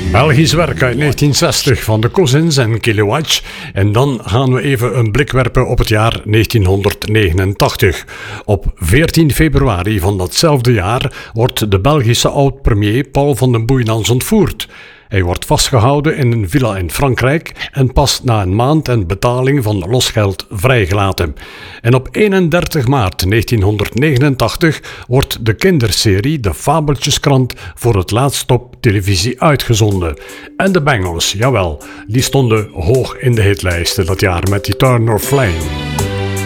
Belgisch werk uit 1960 van de Cousins en Kilowatch. En dan gaan we even een blik werpen op het jaar 1989. Op 14 februari van datzelfde jaar wordt de Belgische oud-premier Paul van den Booijnans ontvoerd. Hij wordt vastgehouden in een villa in Frankrijk en pas na een maand en betaling van losgeld vrijgelaten. En op 31 maart 1989 wordt de kinderserie De Fabeltjeskrant voor het laatst op televisie uitgezonden. En de Bangles, jawel, die stonden hoog in de hitlijsten dat jaar met Eternal Flame.